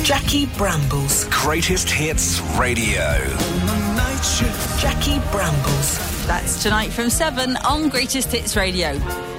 Jackie Brambles. Greatest Hits Radio. Jackie Brambles. That's tonight from 7 on Greatest Hits Radio.